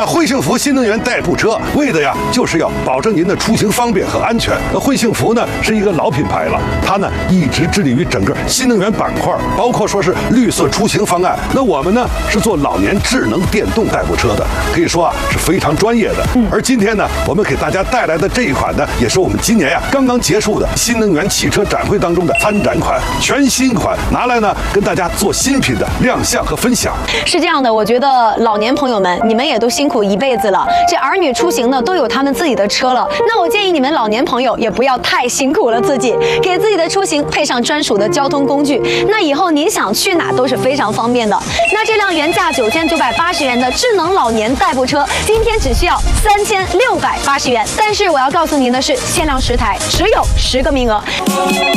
汇幸福新能源代步车为的呀，就是要保证您的出行方便和安全。汇幸福呢是一个老品牌了，它呢一直致力于整个新能源板块，包括说是绿色出行方案。那我们呢是做老年智能电动代步车的，可以说啊是非常专业的。而今天呢，我们给大家带来的这一款呢，也是我们今年呀刚刚结束的新能源汽车展会当中的参展款，全新款，拿来呢跟大家做新品的亮相和分享。 是这样的，我觉得老年朋友们，你们也都辛苦一辈子了，这儿女出行呢都有他们自己的车了，那我建议你们老年朋友也不要太辛苦了自己，给自己的出行配上专属的交通工具，那以后您想去哪都是非常方便的。那这辆原价9980元的智能老年代步车，今天只需要3680元，但是我要告诉您的是，限量10台，只有10个名额。